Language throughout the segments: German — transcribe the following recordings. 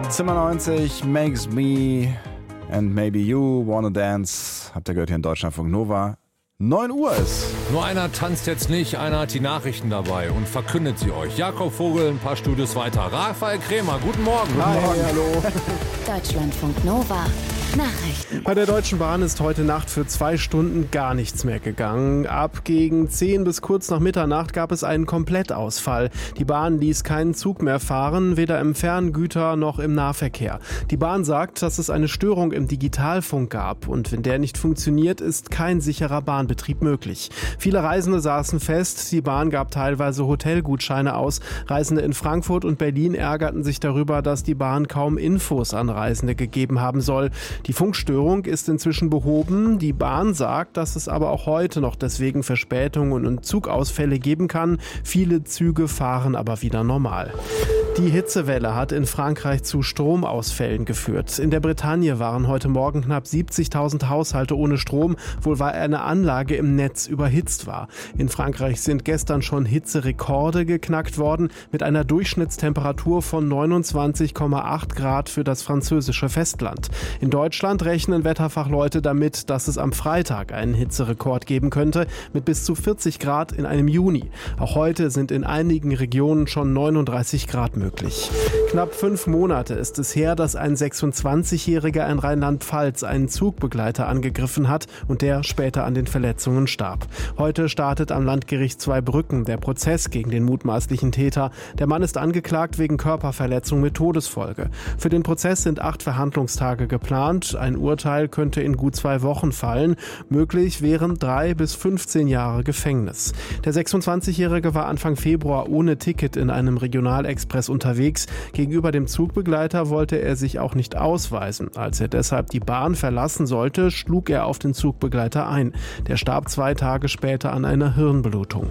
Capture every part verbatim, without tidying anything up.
Zimmer neunzig, Makes Me and Maybe You Wanna Dance. Habt ihr gehört hier in Deutschlandfunk Nova. neun Uhr ist. Nur einer tanzt jetzt nicht, einer hat die Nachrichten dabei und verkündet sie euch. Jakob Vogel, ein paar Studios weiter. Raphael Krämer, guten Morgen. Hi, guten Morgen. hallo. Deutschlandfunk Nova. Nachrichten. Bei der Deutschen Bahn ist heute Nacht für zwei Stunden gar nichts mehr gegangen. Ab gegen zehn bis kurz nach Mitternacht gab es einen Komplettausfall. Die Bahn ließ keinen Zug mehr fahren, weder im Ferngüter noch im Nahverkehr. Die Bahn sagt, dass es eine Störung im Digitalfunk gab und wenn der nicht funktioniert, ist kein sicherer Bahnbetrieb möglich. Viele Reisende saßen fest, die Bahn gab teilweise Hotelgutscheine aus. Reisende in Frankfurt und Berlin ärgerten sich darüber, dass die Bahn kaum Infos an Reisende gegeben haben soll. Die Funkstörung ist inzwischen behoben. Die Bahn sagt, dass es aber auch heute noch deswegen Verspätungen und Zugausfälle geben kann. Viele Züge fahren aber wieder normal. Die Hitzewelle hat in Frankreich zu Stromausfällen geführt. In der Bretagne waren heute Morgen knapp siebzigtausend Haushalte ohne Strom, wohl weil eine Anlage im Netz überhitzt war. In Frankreich sind gestern schon Hitzerekorde geknackt worden, mit einer Durchschnittstemperatur von neunundzwanzig Komma acht Grad für das französische Festland. In Deutschland rechnen Wetterfachleute damit, dass es am Freitag einen Hitzerekord geben könnte, mit bis zu vierzig Grad in einem Juni. Auch heute sind in einigen Regionen schon neununddreißig Grad möglich. Knapp fünf Monate ist es her, dass ein sechsundzwanzigjähriger in Rheinland-Pfalz einen Zugbegleiter angegriffen hat und der später an den Verletzungen starb. Heute startet am Landgericht Zweibrücken der Prozess gegen den mutmaßlichen Täter. Der Mann ist angeklagt wegen Körperverletzung mit Todesfolge. Für den Prozess sind acht Verhandlungstage geplant. Ein Urteil könnte in gut zwei Wochen fallen. Möglich wären drei bis fünfzehn Jahre Gefängnis. Der sechsundzwanzigjährige war Anfang Februar ohne Ticket in einem Regionalexpress unterwegs. Gegenüber dem Zugbegleiter wollte er sich auch nicht ausweisen. Als er deshalb die Bahn verlassen sollte, schlug er auf den Zugbegleiter ein. Der starb zwei Tage später an einer Hirnblutung.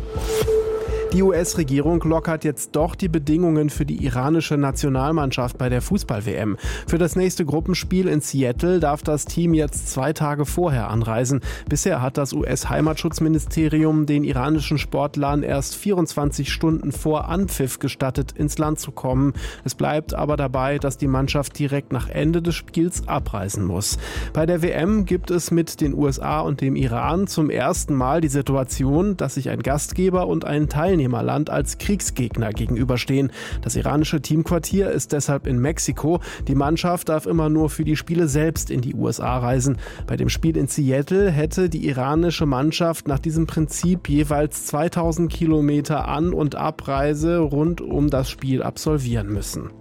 Die U S-Regierung lockert jetzt doch die Bedingungen für die iranische Nationalmannschaft bei der Fußball-W M. Für das nächste Gruppenspiel in Seattle darf das Team jetzt zwei Tage vorher anreisen. Bisher hat das U S-Heimatschutzministerium den iranischen Sportlern erst vierundzwanzig Stunden vor Anpfiff gestattet, ins Land zu kommen. Es bleibt aber dabei, dass die Mannschaft direkt nach Ende des Spiels abreisen muss. Bei der W M gibt es mit den U S A und dem Iran zum ersten Mal die Situation, dass sich ein Gastgeber und ein Teilnehmerland als Kriegsgegner gegenüberstehen. Das iranische Teamquartier ist deshalb in Mexiko. Die Mannschaft darf immer nur für die Spiele selbst in die U S A reisen. Bei dem Spiel in Seattle hätte die iranische Mannschaft nach diesem Prinzip jeweils zweitausend Kilometer An- und Abreise rund um das Spiel absolvieren müssen.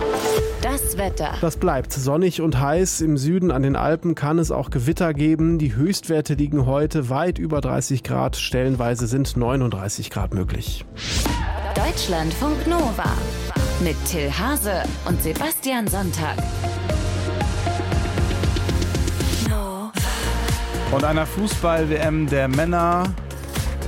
Das Wetter. Das bleibt sonnig und heiß. Im Süden an den Alpen kann es auch Gewitter geben. Die Höchstwerte liegen heute weit über dreißig Grad. Stellenweise sind neununddreißig Grad möglich. Deutschlandfunk Nova. Mit Till Hase und Sebastian Sonntag. Und einer Fußball-W M der Männer